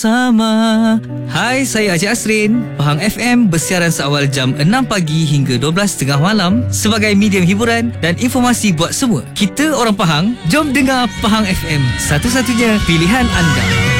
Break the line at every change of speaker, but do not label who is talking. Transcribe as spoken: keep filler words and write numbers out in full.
Sama. Hai, saya Haji Asrin. Pahang F M bersiaran seawal jam enam pagi hingga dua belas tiga puluh malam sebagai medium hiburan dan informasi buat semua. Kita orang Pahang, jom dengar Pahang F M, satu-satunya pilihan anda.